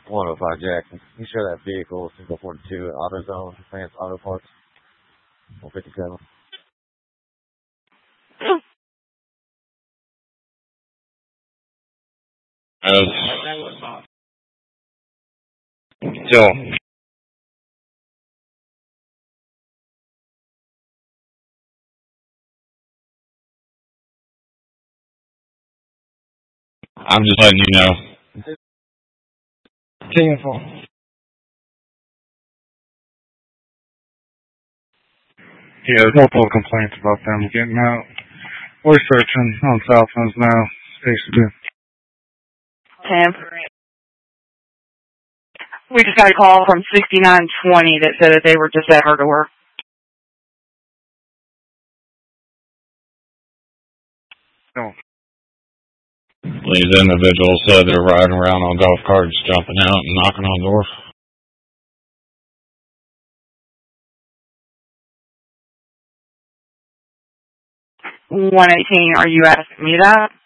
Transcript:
105 Jackson. You sure that vehicle is single 42 AutoZone, Advanced Auto Parts, 157? Still, I'm just letting you know. Careful. Yeah, there's multiple complaints about them getting out. We're searching on Southlands now. Basically. Sam. We just got a call from 6920 that said that they were just at her door. No. These individuals said they're riding around on golf carts, jumping out and knocking on doors. 118, are you asking me that?